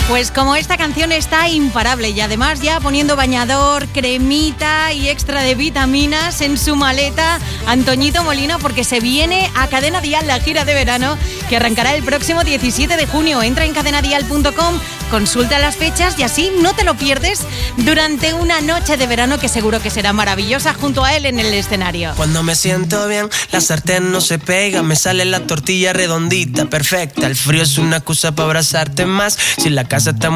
Pues como esta canción está imparable y además ya poniendo bañador, cremita y extra de vitaminas en su maleta, Antoñito Molina, porque se viene a Cadena Dial la gira de verano que arrancará el próximo 17 de junio. Entra en cadenadial.com, consulta las fechas y así no te lo pierdes durante una noche de verano que seguro que será maravillosa junto a él en el escenario. Cuando me siento bien, la sartén no se pega, me sale la tortilla redondita, perfecta. El frío es una excusa para abrazarte más. Si la casa está